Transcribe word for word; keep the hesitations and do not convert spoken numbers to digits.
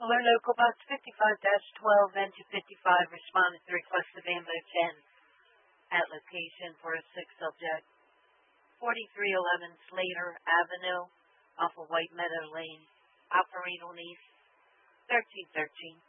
Alert Local Box fifty-five dash twelve and two fifty-five responded to request of ambulance ten at location for a sick subject. forty-three eleven Slater Avenue off of White Meadow Lane. Operator needs thirteen thirteen.